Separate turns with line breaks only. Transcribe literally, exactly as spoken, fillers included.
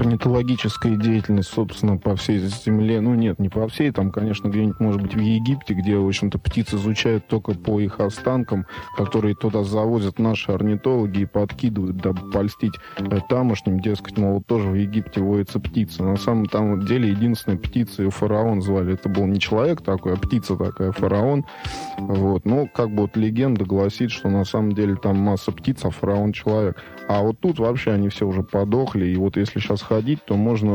орнитологическая деятельность, собственно, по всей земле. Ну, нет, не по всей. Там, конечно, где-нибудь, может быть, в Египте, где, в общем-то, птиц изучают только по их останкам, которые туда завозят наши орнитологи и подкидывают, дабы польстить тамошним, дескать, мол, тоже в Египте водится птица. На самом там деле единственная птица, ее фараон звали. Это был не человек такой, а птица такая, фараон. Вот. Но как бы вот легенда гласит, что на самом деле там масса птиц, а фараон человек. А вот тут вообще они все уже подохли. И вот если сейчас ходить, то можно